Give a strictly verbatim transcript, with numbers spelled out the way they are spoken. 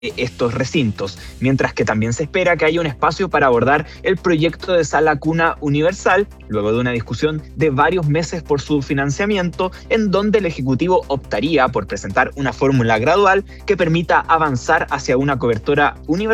estos recintos, mientras que también se espera que haya un espacio para abordar el proyecto de sala cuna universal, luego de una discusión de varios meses por su financiamiento, en donde el Ejecutivo optaría por presentar una fórmula gradual que permita avanzar hacia una cobertura universal